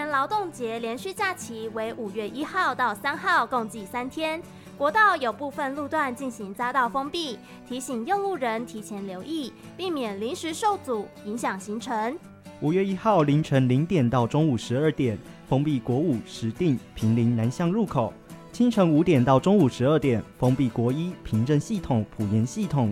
年劳动节连续假期为5月1号到3号，共计3天。国道有部分路段进行匝道封闭，提醒用路人提前留意，避免临时受阻，影响行程。 5月1号凌晨0点到中午12点，封闭国5、石碇、坪林南向入口；清晨5点到中午12点，封闭国1、平镇系统、埔盐系统